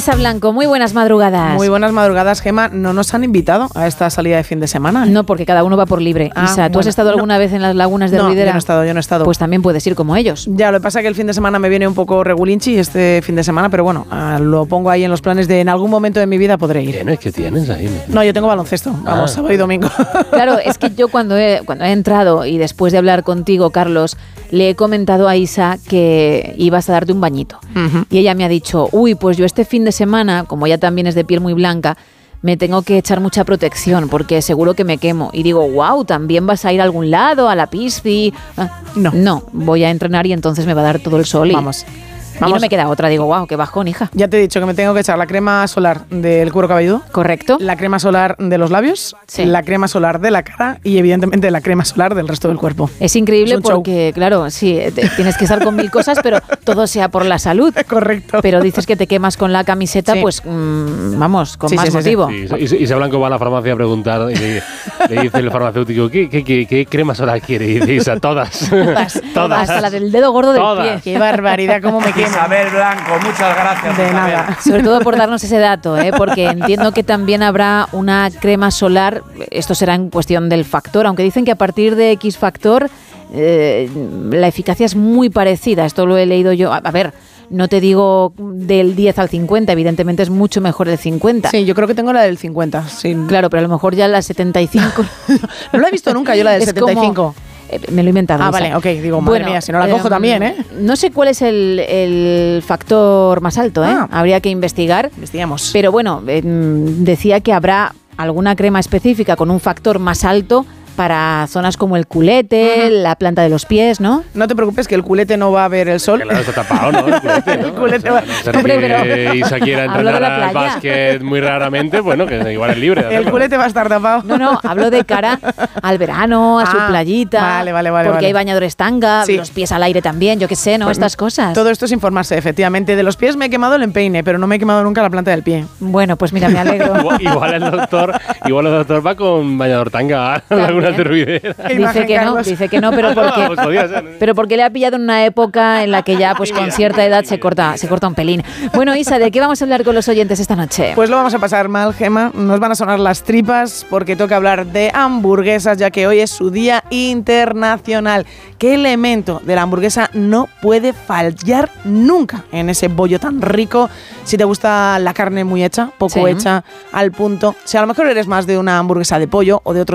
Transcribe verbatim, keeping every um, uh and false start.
Isa Blanco, muy buenas madrugadas. Muy buenas madrugadas, Gema. ¿No nos han invitado a esta salida de fin de semana? No, porque cada uno va por libre. Ah, Isa, ¿tú bueno, has estado no. alguna vez en las lagunas de No, Ruidera? yo no he estado, yo no he estado. Pues también puedes ir como ellos. Ya, lo que pasa es que el fin de semana me viene un poco regulinchi este fin de semana, pero bueno, ah, lo pongo ahí en los planes de en algún momento de mi vida podré ir. ¿Tienes? ¿Qué tienes ahí? No, yo tengo baloncesto, vamos, Ah. sábado y domingo. Claro, es que yo cuando he, cuando he entrado y después de hablar contigo, Carlos, le he comentado a Isa que ibas a darte un bañito. Uh-huh. Y ella me ha dicho, uy, pues yo este fin de semana, como ella también es de piel muy blanca, me tengo que echar mucha protección porque seguro que me quemo. Y digo, wow, ¿también vas a ir a algún lado, a la pisci? Ah, No. No, voy a entrenar y entonces me va a dar todo el sol. Y, Vamos. y Vamos. no me queda otra. Digo, wow, qué bajón, hija. Ya te he dicho que me tengo que echar la crema solar del cuero cabelludo, ¿Correcto? la crema solar de los labios, Sí. la crema solar de la cara y evidentemente la crema solar del resto del cuerpo. Es increíble Es un show. porque, claro, sí, te- tienes que estar con mil cosas, pero todo sea por la salud. Correcto. Pero dices que te quemas con la camiseta, Sí. pues mm, vamos, con Sí, más sí, sí, motivo. Sí, y, y se Blanco va a la farmacia a preguntar y le, le dice el farmacéutico, ¿qué, qué, qué, qué crema solar quiere? Y dice Isa, todas. Todas, todas. Hasta la del dedo gordo del Todas. pie. Qué barbaridad, cómo me quemo. Isabel Blanco, muchas gracias. De Isabel. nada. Sobre todo por darnos ese dato, ¿eh? Porque entiendo que también habrá una crema solar, esto será en cuestión del factor, aunque dicen que a partir de X factor eh, la eficacia es muy parecida, esto lo he leído yo, a, a ver, no te digo del diez al cincuenta, evidentemente es mucho mejor el cincuenta. Sí, yo creo que tengo la del cincuenta. Sí. Claro, pero a lo mejor ya la setenta y cinco... No la he visto nunca yo la del Es setenta y cinco. como- eh, me lo he inventado. Ah, Isa. vale, ok, digo, madre mía, si no la cojo también, ¿eh? No sé cuál es el, el factor más alto, ¿eh? Ah. Habría que investigar. Investigamos. Pero bueno, eh, decía que habrá alguna crema específica con un factor más alto para zonas como el culete, Ujú. la planta de los pies, ¿no? No te preocupes que el culete no va a ver el sol. Claro, está tapado, ¿no? El culete, ¿no? El culete O sea, va- a no ser Hombre, que pero- Isa quiera Hablo entrenar de la al playa. básquet muy raramente, bueno, que igual es libre de El hacerlo. culete va a estar tapado. No, no, hablo de cara al verano, a su Ah, playita. vale, vale, vale, Porque vale. hay bañadores tanga, Sí. los pies al aire también, yo qué sé, ¿no? Pues, Estas cosas. Todo esto es informarse, efectivamente. De los pies me he quemado el empeine, pero no me he quemado nunca la planta del pie. Bueno, pues mira, me alegro. Igual, igual el doctor, igual el doctor va con bañador tanga a También. alguna ruidera. Qué Dice imagen, que no, Carlos. dice que no, pero porque... Pues podía ser, ¿no? Pero porque le ha pillado en una época en la que ya, pues con cierta edad, se corta, se corta un pelín. Bueno, Isa, ¿de qué vamos a hablar con los oyentes esta noche? Pues lo vamos a pasar mal, Gema. Nos van a sonar las tripas porque toca hablar de hamburguesas, ya que hoy es su día internacional. ¿Qué elemento de la hamburguesa no puede fallar nunca en ese bollo tan rico? Si te gusta la carne muy hecha, poco Sí. hecha, al punto. Si a lo mejor eres más de una hamburguesa de pollo o de otro